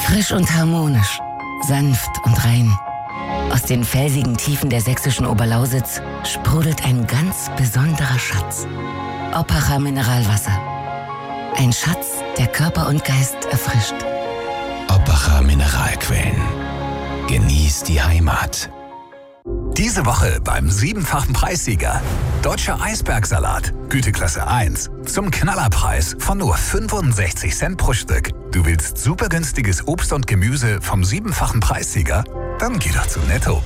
Frisch und harmonisch, sanft und rein. Aus den felsigen Tiefen der sächsischen Oberlausitz sprudelt ein ganz besonderer Schatz. Oppacher Mineralwasser. Ein Schatz, der Körper und Geist erfrischt. Oppacher Mineralquellen. Genieß die Heimat. Diese Woche beim 7-fachen Preissieger. Deutscher Eisbergsalat, Güteklasse 1. Zum Knallerpreis von nur 65 Cent pro Stück. Du willst super günstiges Obst und Gemüse vom 7-fachen Preissieger? Dann geh doch zu Netto.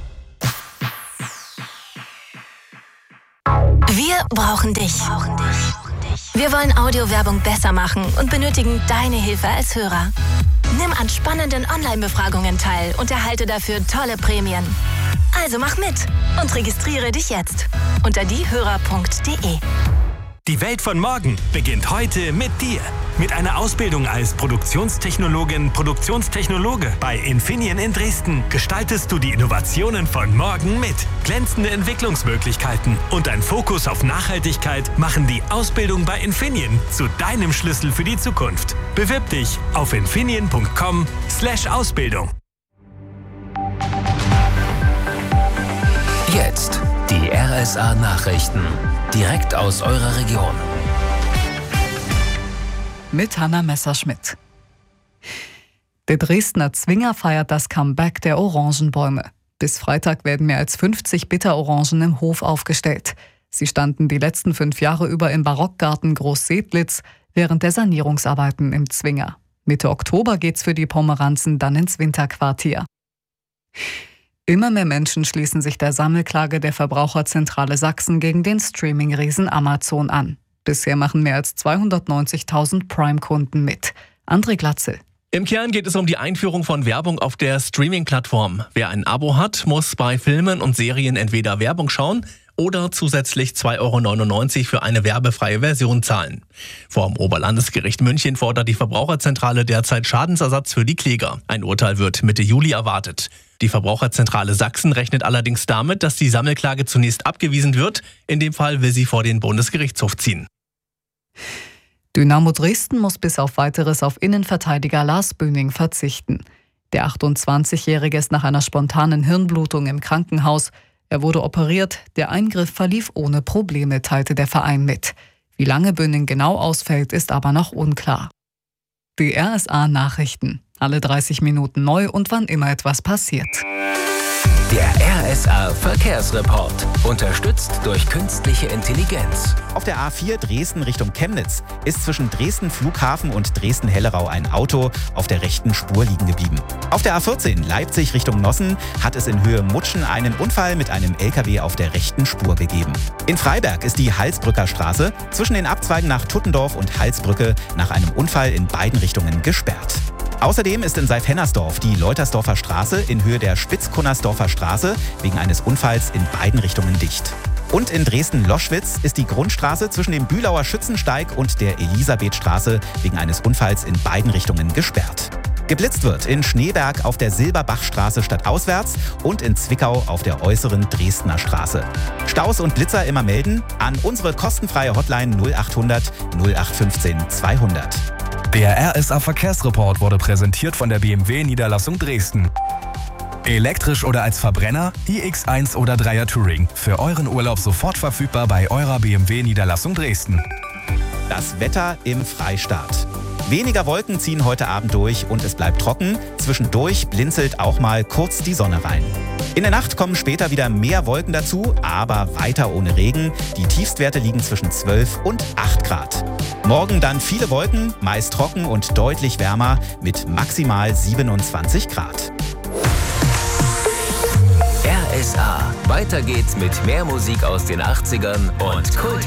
Wir brauchen dich. Wir wollen Audiowerbung besser machen und benötigen deine Hilfe als Hörer. Nimm an spannenden Online-Befragungen teil und erhalte dafür tolle Prämien. Also mach mit und registriere dich jetzt unter diehörer.de. Die Welt von morgen beginnt heute mit dir. Mit einer Ausbildung als Produktionstechnologe bei Infineon in Dresden gestaltest du die Innovationen von morgen mit. Glänzende Entwicklungsmöglichkeiten und ein Fokus auf Nachhaltigkeit machen die Ausbildung bei Infineon zu deinem Schlüssel für die Zukunft. Bewirb dich auf infineon.com/Ausbildung. Jetzt die RSA-Nachrichten. Direkt aus eurer Region. Mit Hanna Messerschmidt. Der Dresdner Zwinger feiert das Comeback der Orangenbäume. Bis Freitag werden mehr als 50 Bitterorangen im Hof aufgestellt. Sie standen die letzten 5 Jahre über im Barockgarten Groß-Sedlitz während der Sanierungsarbeiten im Zwinger. Mitte Oktober geht's für die Pomeranzen dann ins Winterquartier. Immer mehr Menschen schließen sich der Sammelklage der Verbraucherzentrale Sachsen gegen den Streaming-Riesen Amazon an. Bisher machen mehr als 290.000 Prime-Kunden mit. André Glatzel. Im Kern geht es um die Einführung von Werbung auf der Streaming-Plattform. Wer ein Abo hat, muss bei Filmen und Serien entweder Werbung schauen oder zusätzlich 2,99 € für eine werbefreie Version zahlen. Vor dem Oberlandesgericht München fordert die Verbraucherzentrale derzeit Schadensersatz für die Kläger. Ein Urteil wird Mitte Juli erwartet. Die Verbraucherzentrale Sachsen rechnet allerdings damit, dass die Sammelklage zunächst abgewiesen wird. In dem Fall will sie vor den Bundesgerichtshof ziehen. Dynamo Dresden muss bis auf Weiteres auf Innenverteidiger Lars Böning verzichten. Der 28-Jährige ist nach einer spontanen Hirnblutung im Krankenhaus. Er wurde operiert, der Eingriff verlief ohne Probleme, teilte der Verein mit. Wie lange Böning genau ausfällt, ist aber noch unklar. Die RSA-Nachrichten. Alle 30 Minuten neu und wann immer etwas passiert. Der RSA-Verkehrsreport. Unterstützt durch künstliche Intelligenz. Auf der A4 Dresden Richtung Chemnitz ist zwischen Dresden Flughafen und Dresden-Hellerau ein Auto auf der rechten Spur liegen geblieben. Auf der A14 Leipzig Richtung Nossen hat es in Höhe Mutschen einen Unfall mit einem LKW auf der rechten Spur gegeben. In Freiberg ist die Halsbrücker Straße zwischen den Abzweigen nach Tuttendorf und Halsbrücke nach einem Unfall in beiden Richtungen gesperrt. Außerdem ist in Seif-Hennersdorf die Leutersdorfer Straße in Höhe der Spitzkunnersdorfer Straße wegen eines Unfalls in beiden Richtungen dicht. Und in Dresden-Loschwitz ist die Grundstraße zwischen dem Bülauer Schützensteig und der Elisabethstraße wegen eines Unfalls in beiden Richtungen gesperrt. Geblitzt wird in Schneeberg auf der Silberbachstraße stadtauswärts und in Zwickau auf der äußeren Dresdner Straße. Staus und Blitzer immer melden an unsere kostenfreie Hotline 0800 0815 200. Der RSA-Verkehrsreport wurde präsentiert von der BMW Niederlassung Dresden. Elektrisch oder als Verbrenner, iX1 oder 3er Touring. Für euren Urlaub sofort verfügbar bei eurer BMW Niederlassung Dresden. Das Wetter im Freistaat. Weniger Wolken ziehen heute Abend durch und es bleibt trocken. Zwischendurch blinzelt auch mal kurz die Sonne rein. In der Nacht kommen später wieder mehr Wolken dazu, aber weiter ohne Regen. Die Tiefstwerte liegen zwischen 12 und 8 Grad. Morgen dann viele Wolken, meist trocken und deutlich wärmer mit maximal 27 Grad. RSA. Weiter geht's mit mehr Musik aus den 80ern und Kult.